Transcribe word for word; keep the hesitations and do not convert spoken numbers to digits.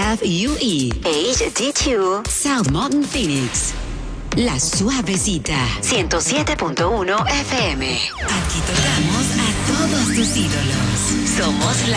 F U E H D dos South Mountain Phoenix. La Suavecita ciento siete punto uno F M. Aquí tocamos a todos tus ídolos. Somos la